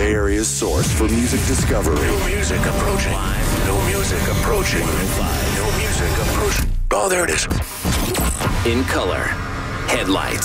Bay Area's source for music discovery. New music approaching. New music approaching. New music approaching. Oh, there it is. In color. Headlights.